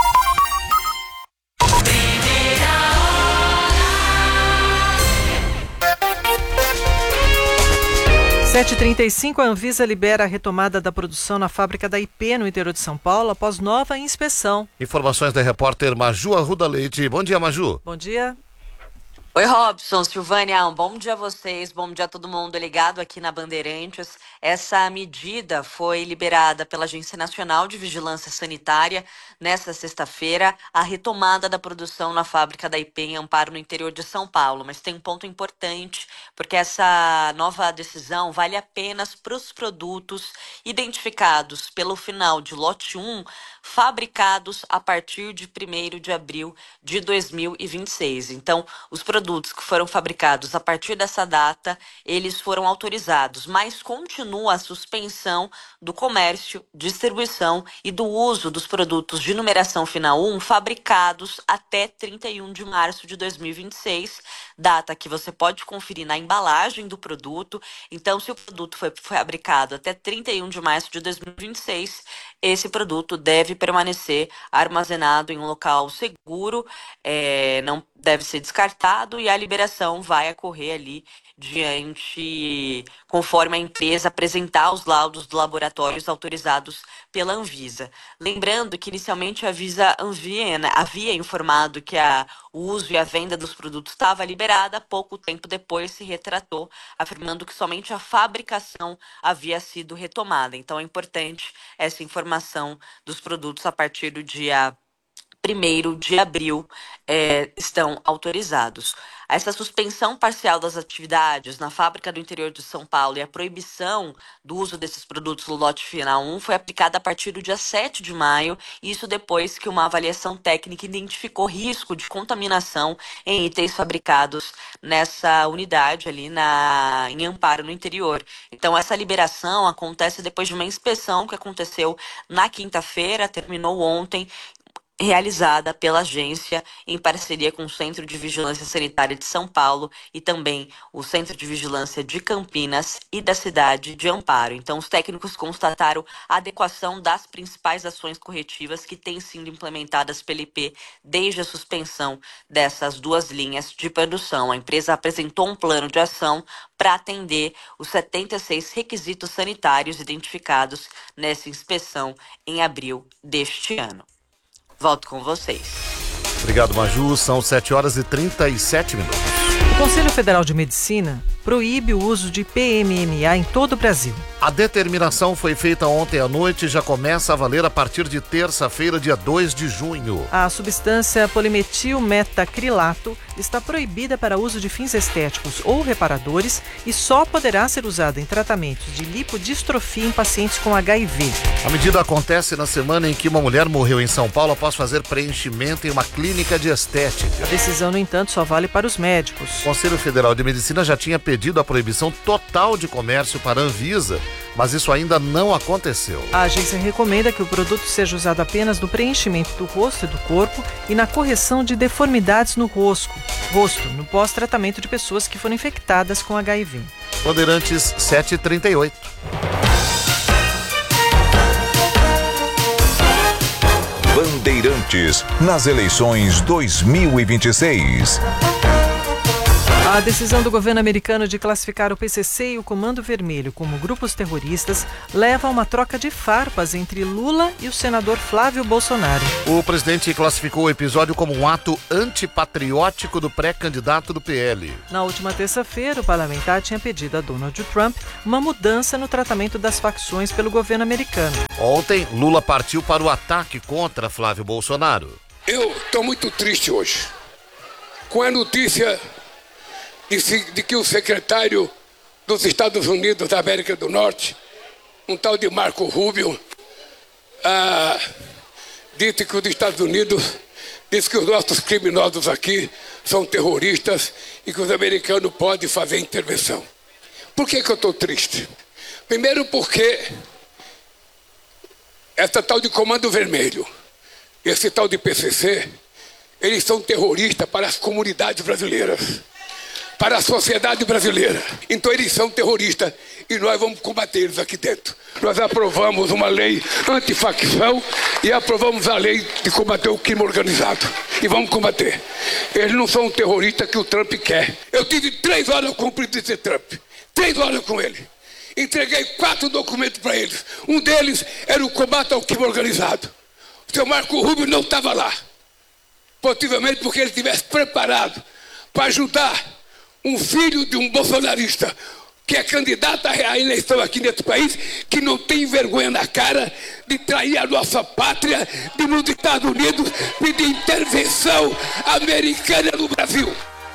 S2: 7h35, a Anvisa libera a retomada da produção na fábrica da IP, no interior de São Paulo, após nova inspeção.
S4: Informações da repórter Maju Arruda Leite. Bom dia, Maju.
S2: Bom dia.
S9: Oi, Robson, Silvânia, um bom dia a vocês, bom dia a todo mundo ligado aqui na Bandeirantes. Essa medida foi liberada pela Agência Nacional de Vigilância Sanitária nesta sexta-feira, a retomada da produção na fábrica da IP em Amparo, no interior de São Paulo. Mas tem um ponto importante, porque essa nova decisão vale apenas para os produtos identificados pelo final de lote 1, fabricados a partir de 1º de abril de 2026. Então, os produtos que foram fabricados a partir dessa data, eles foram autorizados, mas continua a suspensão do comércio, distribuição e do uso dos produtos de numeração final 1 fabricados até 31 de março de 2026, data que você pode conferir na embalagem do produto. Então, se o produto foi fabricado até 31 de março de 2026, esse produto deve permanecer armazenado em um local seguro, não deve ser descartado, e a liberação vai ocorrer ali conforme a empresa apresentar os laudos dos laboratórios autorizados pela Anvisa. Lembrando que inicialmente a Anvisa havia informado que o uso e a venda dos produtos estava liberada, pouco tempo depois se retratou, afirmando que somente a fabricação havia sido retomada. Então é importante essa informação dos produtos a partir do dia 1º de abril estão autorizados. Essa suspensão parcial das atividades na fábrica do interior de São Paulo e a proibição do uso desses produtos no lote final 1 foi aplicada a partir do dia 7 de maio, isso depois que uma avaliação técnica identificou risco de contaminação em itens fabricados nessa unidade ali em Amparo, no interior. Então, essa liberação acontece depois de uma inspeção que aconteceu na quinta-feira, terminou ontem, realizada pela agência em parceria com o Centro de Vigilância Sanitária de São Paulo e também o Centro de Vigilância de Campinas e da cidade de Amparo. Então, os técnicos constataram a adequação das principais ações corretivas que têm sido implementadas pela IP desde a suspensão dessas 2 linhas de produção. A empresa apresentou um plano de ação para atender os 76 requisitos sanitários identificados nessa inspeção em abril deste ano. Volto com vocês.
S4: Obrigado, Maju. São 7h37.
S2: O Conselho Federal de Medicina proíbe o uso de PMMA em todo o Brasil.
S4: A determinação foi feita ontem à noite e já começa a valer a partir de terça-feira, dia 2 de junho.
S2: A substância polimetilmetacrilato está proibida para uso de fins estéticos ou reparadores e só poderá ser usada em tratamentos de lipodistrofia em pacientes com HIV.
S4: A medida acontece na semana em que uma mulher morreu em São Paulo após fazer preenchimento em uma clínica de estética.
S2: A decisão, no entanto, só vale para os médicos.
S4: O Conselho Federal de Medicina já tinha pedido a proibição total de comércio para a Anvisa, mas isso ainda não aconteceu.
S2: A agência recomenda que o produto seja usado apenas no preenchimento do rosto e do corpo e na correção de deformidades no rosto, no pós-tratamento de pessoas que foram infectadas com HIV.
S4: Bandeirantes 7h38.
S3: Bandeirantes nas eleições 2026.
S2: A decisão do governo americano de classificar o PCC e o Comando Vermelho como grupos terroristas leva a uma troca de farpas entre Lula e o senador Flávio Bolsonaro.
S4: O presidente classificou o episódio como um ato antipatriótico do pré-candidato do PL.
S2: Na última terça-feira, o parlamentar tinha pedido a Donald Trump uma mudança no tratamento das facções pelo governo americano.
S4: Ontem, Lula partiu para o ataque contra Flávio Bolsonaro.
S5: Eu estou muito triste hoje com a notícia de que o secretário dos Estados Unidos da América do Norte, um tal de Marco Rubio, disse que os Estados Unidos, disse que os nossos criminosos aqui são terroristas e que os americanos podem fazer intervenção. Por que eu estou triste? Primeiro porque essa tal de Comando Vermelho, esse tal de PCC, eles são terroristas para as comunidades brasileiras, para a sociedade brasileira. Então eles são terroristas e nós vamos combater eles aqui dentro. Nós aprovamos uma lei antifacção e aprovamos a lei de combater o crime organizado. E vamos combater. Eles não são terroristas que o Trump quer. Eu tive 3 horas com o presidente Trump. 3 horas com ele. Entreguei 4 documentos para eles. Um deles era o combate ao crime organizado. O seu Marco Rubio não estava lá. Possivelmente porque ele estivesse preparado para ajudar um filho de um bolsonarista que é candidato à eleição aqui nesse país, que não tem vergonha na cara de trair a nossa pátria, de nos Estados Unidos pedir intervenção americana no Brasil.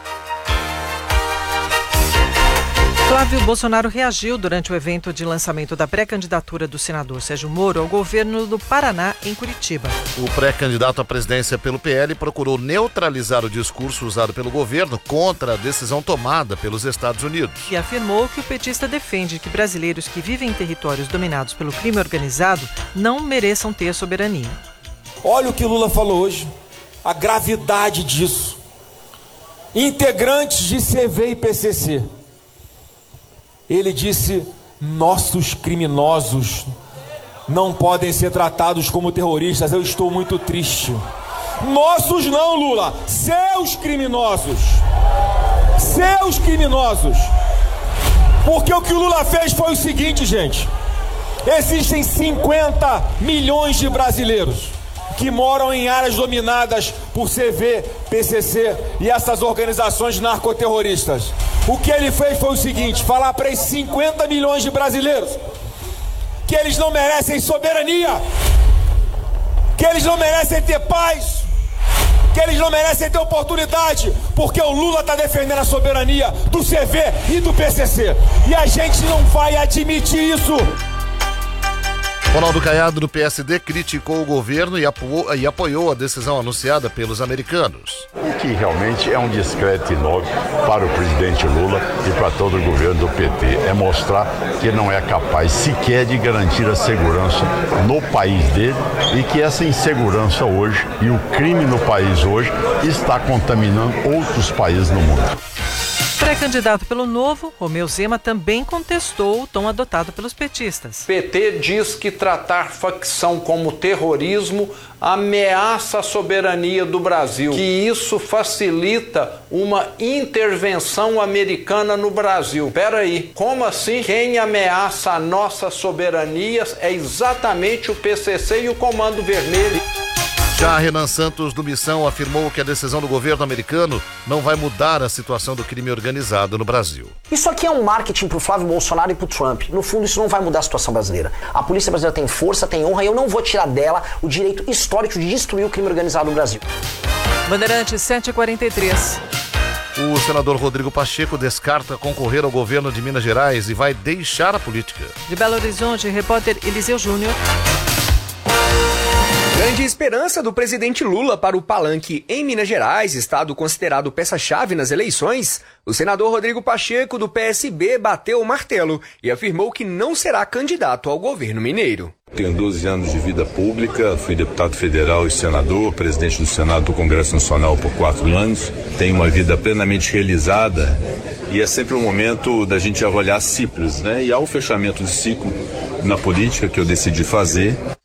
S2: Flávio Bolsonaro reagiu durante o evento de lançamento da pré-candidatura do senador Sérgio Moro ao governo do Paraná, em Curitiba.
S4: O pré-candidato à presidência pelo PL procurou neutralizar o discurso usado pelo governo contra a decisão tomada pelos Estados Unidos.
S2: E afirmou que o petista defende que brasileiros que vivem em territórios dominados pelo crime organizado não mereçam ter soberania.
S10: Olha o que Lula falou hoje, a gravidade disso. Integrantes de CV e PCC. Ele disse, nossos criminosos não podem ser tratados como terroristas. Eu estou muito triste. Nossos não, Lula. Seus criminosos. Seus criminosos. Porque o que o Lula fez foi o seguinte, gente. Existem 50 milhões de brasileiros que moram em áreas dominadas por CV, PCC e essas organizações narcoterroristas. O que ele fez foi o seguinte, falar para esses 50 milhões de brasileiros que eles não merecem soberania, que eles não merecem ter paz, que eles não merecem ter oportunidade, porque o Lula está defendendo a soberania do CV e do PCC. E a gente não vai admitir isso.
S4: Ronaldo Caiado, do PSD, criticou o governo e apoiou a decisão anunciada pelos americanos.
S11: O que realmente é um discreto enorme para o presidente Lula e para todo o governo do PT. É mostrar que não é capaz sequer de garantir a segurança no país dele e que essa insegurança hoje e o crime no país hoje está contaminando outros países no mundo.
S2: Pré-candidato pelo Novo, Romeu Zema também contestou o tom adotado pelos petistas.
S12: PT diz que tratar facção como terrorismo ameaça a soberania do Brasil, que isso facilita uma intervenção americana no Brasil. Peraí, como assim? Quem ameaça a nossa soberania é exatamente o PCC e o Comando Vermelho.
S4: Já Renan Santos, do Missão, afirmou que a decisão do governo americano não vai mudar a situação do crime organizado no Brasil.
S13: Isso aqui é um marketing pro Flávio Bolsonaro e pro Trump. No fundo, isso não vai mudar a situação brasileira. A polícia brasileira tem força, tem honra, e eu não vou tirar dela o direito histórico de destruir o crime organizado no Brasil.
S2: Bandeirantes 7h43.
S4: O senador Rodrigo Pacheco descarta concorrer ao governo de Minas Gerais e vai deixar a política.
S2: De Belo Horizonte, repórter Eliseu Júnior.
S15: Grande esperança do presidente Lula para o palanque em Minas Gerais, estado considerado peça-chave nas eleições, o senador Rodrigo Pacheco, do PSB, bateu o martelo e afirmou que não será candidato ao governo mineiro.
S26: Tenho 12 anos de vida pública, fui deputado federal e senador, presidente do Senado do Congresso Nacional por 4 anos. Tenho uma vida plenamente realizada e é sempre um momento da gente avaliar ciclos, né? E há o fechamento de ciclo na política que eu decidi fazer.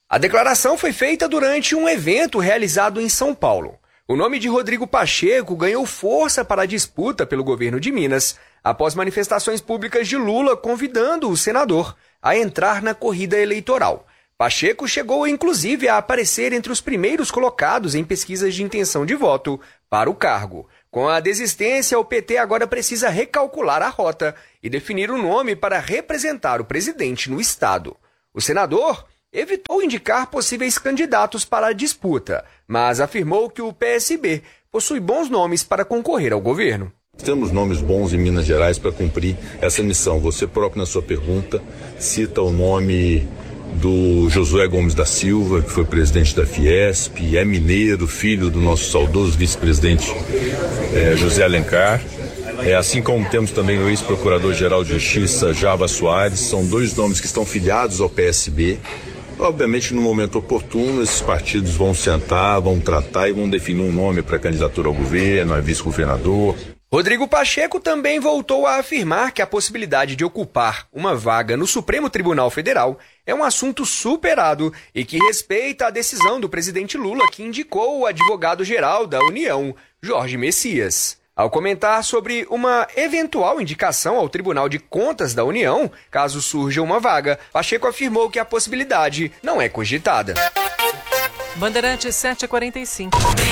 S15: A declaração foi feita durante um evento realizado em São Paulo. O nome de Rodrigo Pacheco ganhou força para a disputa pelo governo de Minas, após manifestações públicas de Lula convidando o senador a entrar na corrida eleitoral. Pacheco chegou, inclusive, a aparecer entre os primeiros colocados em pesquisas de intenção de voto para o cargo. Com a desistência, o PT agora precisa recalcular a rota e definir um nome para representar o presidente no estado. O senador evitou indicar possíveis candidatos para a disputa, mas afirmou que o PSB possui bons nomes para concorrer ao governo.
S26: Temos nomes bons em Minas Gerais para cumprir essa missão. Você próprio, na sua pergunta, cita o nome do Josué Gomes da Silva, que foi presidente da Fiesp, é mineiro, filho do nosso saudoso vice-presidente José Alencar. Assim como temos também o ex-procurador-geral de Justiça, Java Soares. São dois nomes que estão filiados ao PSB. Obviamente, no momento oportuno, esses partidos vão sentar, vão tratar e vão definir um nome para candidatura ao governo, a vice-governador.
S15: Rodrigo Pacheco também voltou a afirmar que a possibilidade de ocupar uma vaga no Supremo Tribunal Federal é um assunto superado e que respeita a decisão do presidente Lula, que indicou o advogado-geral da União, Jorge Messias. Ao comentar sobre uma eventual indicação ao Tribunal de Contas da União, caso surja uma vaga, Pacheco afirmou que a possibilidade não é cogitada.
S2: Bandeirantes 7h45.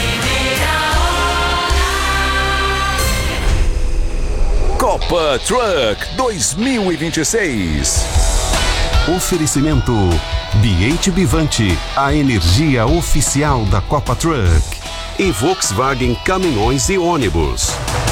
S3: Copa Truck 2026.
S18: Oferecimento BH Bivante, a energia oficial da Copa Truck. E Volkswagen Caminhões e Ônibus.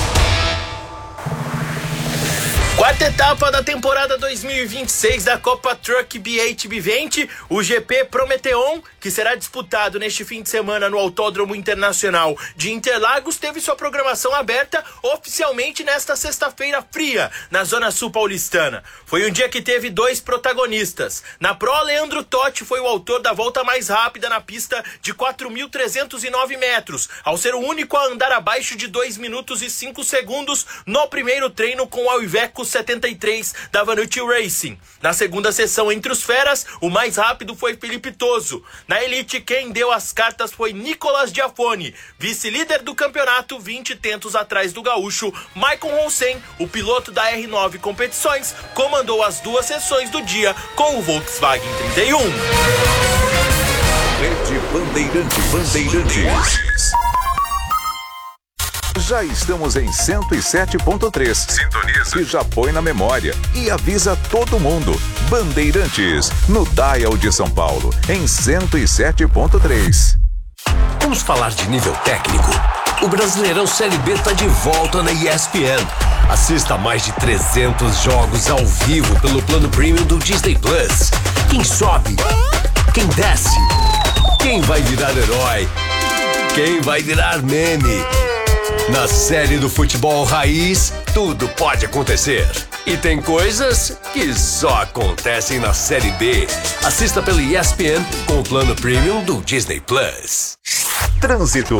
S16: Quarta etapa da temporada 2026 da Copa Truck BH Bivante, o GP Prometeon, que será disputado neste fim de semana no Autódromo Internacional de Interlagos, teve sua programação aberta oficialmente nesta sexta-feira fria, na Zona Sul paulistana. Foi um dia que teve dois protagonistas. Na Pro, Leandro Totti foi o autor da volta mais rápida na pista de 4.309 metros, ao ser o único a andar abaixo de 2 minutos e 5 segundos no primeiro treino com o Iveco 73 da Vanucci Racing. Na segunda sessão entre os feras, o mais rápido foi Felipe Toso. Na Elite, quem deu as cartas foi Nicolas Giafone, vice-líder do campeonato, 20 tentos atrás do gaúcho Maicon Ronsen. O piloto da R9 Competições comandou as duas sessões do dia com o Volkswagen 31.
S3: Rede Bandeirantes. Já estamos em 107.3. Sintoniza. E já põe na memória. E avisa todo mundo. Bandeirantes, no Dial de São Paulo, em 107.3.
S17: Vamos falar de nível técnico. O Brasileirão Série B está de volta na ESPN. Assista a mais de 300 jogos ao vivo pelo plano premium do Disney Plus. Quem sobe? Quem desce? Quem vai virar herói? Quem vai virar meme? Na série do futebol raiz, tudo pode acontecer. E tem coisas que só acontecem na Série B. Assista pelo ESPN com o plano premium do Disney Plus.
S3: Trânsito.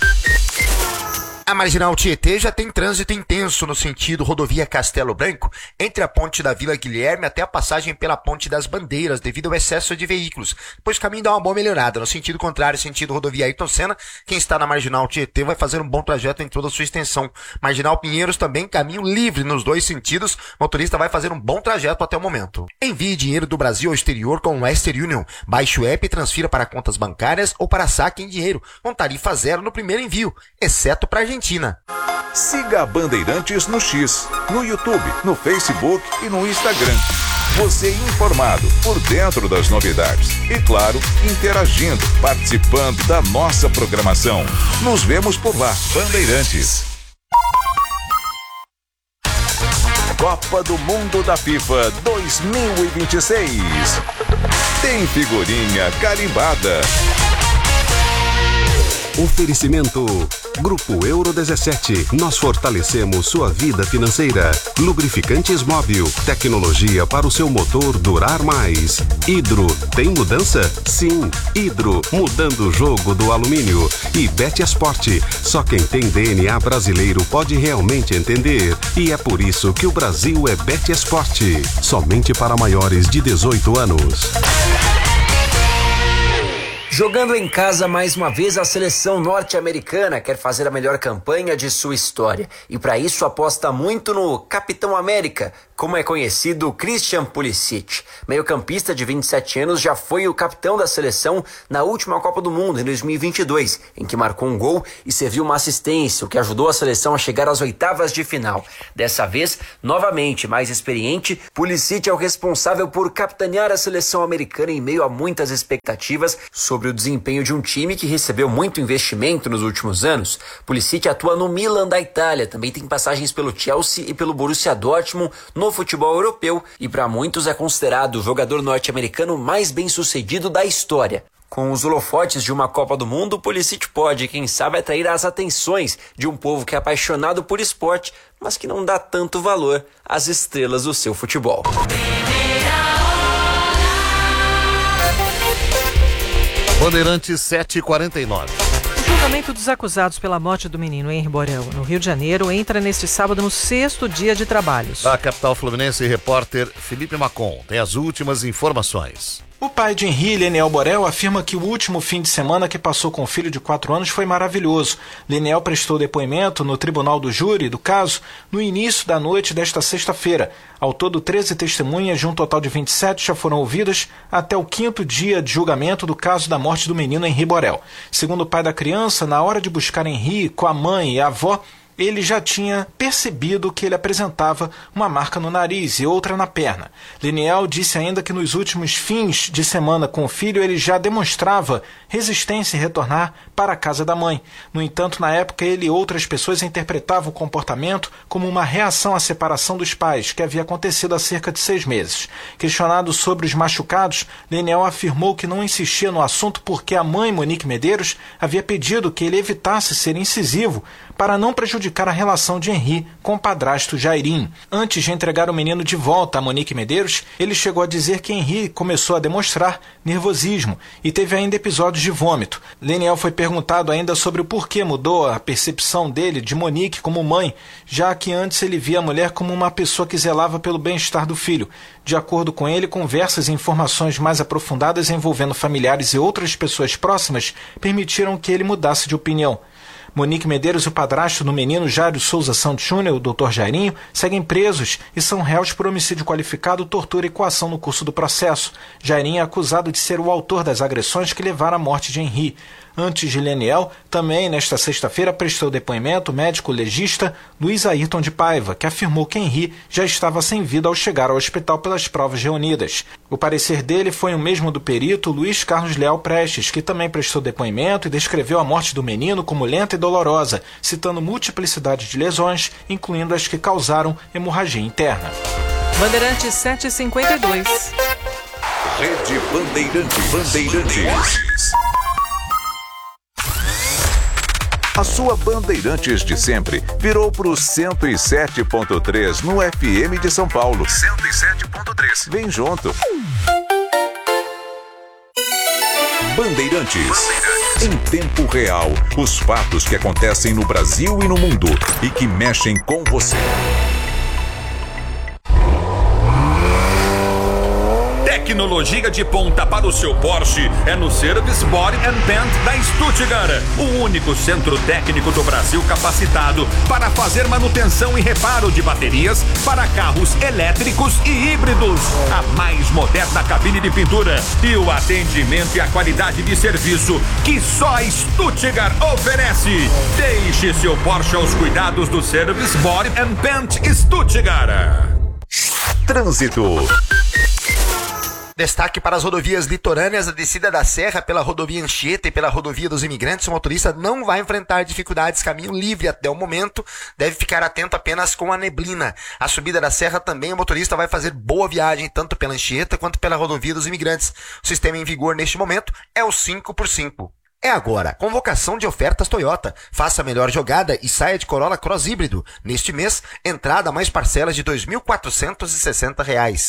S1: A Marginal Tietê já tem trânsito intenso no sentido rodovia Castelo Branco, entre a ponte da Vila Guilherme até a passagem pela ponte das Bandeiras, devido ao excesso de veículos. Pois o caminho dá uma boa melhorada. No sentido contrário, sentido rodovia Ayrton Senna, quem está na Marginal Tietê vai fazer um bom trajeto em toda a sua extensão. Marginal Pinheiros também, caminho livre nos dois sentidos. O motorista vai fazer um bom trajeto até o momento. Envie dinheiro do Brasil ao exterior com o Western Union. Baixe o app e transfira para contas bancárias ou para saque em dinheiro, com tarifa zero no primeiro envio, exceto para a Argentina.
S3: Siga a Bandeirantes no X, no YouTube, no Facebook e no Instagram. Você informado, por dentro das novidades. E claro, interagindo, participando da nossa programação. Nos vemos por lá, Bandeirantes. Copa do Mundo da FIFA 2026. Tem figurinha carimbada.
S18: Oferecimento Grupo Euro 17. Nós fortalecemos sua vida financeira. Lubrificantes Móbil. Tecnologia para o seu motor durar mais. Hidro. Tem mudança? Sim. Hidro. Mudando o jogo do alumínio. E Betesport. Só quem tem DNA brasileiro pode realmente entender. E é por isso que o Brasil é Betesport. Somente para maiores de 18 anos.
S6: Jogando em casa mais uma vez, a seleção norte-americana quer fazer a melhor campanha de sua história. E para isso aposta muito no Capitão América, como é conhecido Christian Pulisic. Meio-campista de 27 anos, já foi o capitão da seleção na última Copa do Mundo, em 2022, em que marcou um gol e serviu uma assistência, o que ajudou a seleção a chegar às oitavas de final. Dessa vez, novamente mais experiente, Pulisic é o responsável por capitanear a seleção americana em meio a muitas expectativas sobre o desempenho de um time que recebeu muito investimento nos últimos anos. Pulisic atua no Milan da Itália, também tem passagens pelo Chelsea e pelo Borussia Dortmund no futebol europeu e para muitos é considerado o jogador norte-americano mais bem-sucedido da história. Com os holofotes de uma Copa do Mundo, Pulisic pode, quem sabe, atrair as atenções de um povo que é apaixonado por esporte, mas que não dá tanto valor às estrelas do seu futebol.
S4: Bandeirantes 7h49.
S2: O julgamento dos acusados pela morte do menino Henri Borel, no Rio de Janeiro, entra neste sábado no 6º dia de trabalhos.
S4: Da capital fluminense, repórter Felipe Macon tem as últimas informações.
S14: O pai de Henri, Leniel Borel, afirma que o último fim de semana que passou com o filho de 4 anos foi maravilhoso. Leniel prestou depoimento no tribunal do júri do caso no início da noite desta sexta-feira. Ao todo, 13 testemunhas de um total de 27 já foram ouvidas até o 5º dia de julgamento do caso da morte do menino Henri Borel. Segundo o pai da criança, na hora de buscar Henri com a mãe e a avó, ele já tinha percebido que ele apresentava uma marca no nariz e outra na perna. Leniel disse ainda que nos últimos fins de semana com o filho ele já demonstrava resistência em retornar para a casa da mãe. No entanto, na época, ele e outras pessoas interpretavam o comportamento como uma reação à separação dos pais, que havia acontecido há cerca de 6 meses. Questionado sobre os machucados, Leniel afirmou que não insistia no assunto porque a mãe, Monique Medeiros, havia pedido que ele evitasse ser incisivo para não prejudicar a relação de Henri com o padrasto Jairinho. Antes de entregar o menino de volta a Monique Medeiros, ele chegou a dizer que Henri começou a demonstrar nervosismo e teve ainda episódios de vômito. Leniel foi perguntado ainda sobre o porquê mudou a percepção dele de Monique como mãe, já que antes ele via a mulher como uma pessoa que zelava pelo bem-estar do filho. De acordo com ele, conversas e informações mais aprofundadas envolvendo familiares e outras pessoas próximas permitiram que ele mudasse de opinião. Monique Medeiros e o padrasto do menino Jairo Souza Santos Júnior, o Dr. Jairinho, seguem presos e são réus por homicídio qualificado, tortura e coação no curso do processo. Jairinho é acusado de ser o autor das agressões que levaram à morte de Henri. Antes de Leniel, também nesta sexta-feira prestou depoimento o médico legista Luiz Ayrton de Paiva, que afirmou que Henri já estava sem vida ao chegar ao hospital pelas provas reunidas. O parecer dele foi o mesmo do perito Luiz Carlos Leal Prestes, que também prestou depoimento e descreveu a morte do menino como lenta e dolorosa, citando multiplicidade de lesões, incluindo as que causaram hemorragia interna.
S2: Bandeirantes 7h52.
S3: Rede Bandeirantes. A sua Bandeirantes de sempre virou pro 107.3 no FM de São Paulo. 107.3. Vem junto. Bandeirantes. Em tempo real, os fatos que acontecem no Brasil e no mundo e que mexem com você.
S19: Tecnologia de ponta para o seu Porsche é no Service Body & Paint da Stuttgart, o único centro técnico do Brasil capacitado para fazer manutenção e reparo de baterias para carros elétricos e híbridos. A mais moderna cabine de pintura e o atendimento e a qualidade de serviço que só a Stuttgart oferece. Deixe seu Porsche aos cuidados do Service Body & Paint Stuttgart.
S3: Trânsito.
S1: Destaque para as rodovias litorâneas, a descida da Serra pela rodovia Anchieta e pela rodovia dos Imigrantes. O motorista não vai enfrentar dificuldades, caminho livre até o momento, deve ficar atento apenas com a neblina. A subida da Serra também o motorista vai fazer boa viagem, tanto pela Anchieta quanto pela rodovia dos Imigrantes. O sistema em vigor neste momento é o 5x5. É agora, convocação de ofertas Toyota. Faça a melhor jogada e saia de Corolla Cross híbrido. Neste mês, entrada mais parcelas de R$ 2.460.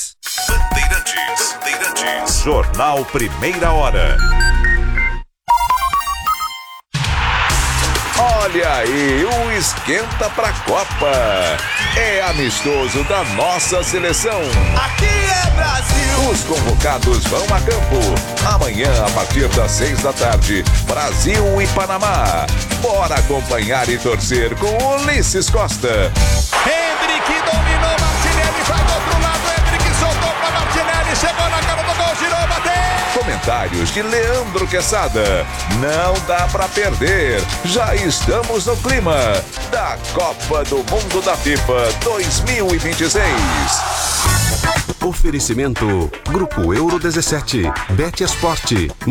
S3: Bandeirantes. Jornal Primeira Hora. Olha aí, o esquenta pra Copa. É amistoso da nossa seleção.
S20: Aqui é Brasil.
S3: Os convocados vão a campo. Amanhã amanhã, a partir das 6 da tarde, Brasil e Panamá. Bora acompanhar e torcer com Ulisses Costa.
S19: Hendrick dominou, Martinelli vai do outro lado, Hendrick soltou para Martinelli, chegou na cara do gol, girou, bateu!
S3: Comentários de Leandro Quesada. Não dá pra perder. Já estamos no clima da Copa do Mundo da FIFA 2026.
S18: Oferecimento Grupo Euro 17, Bet Esporte.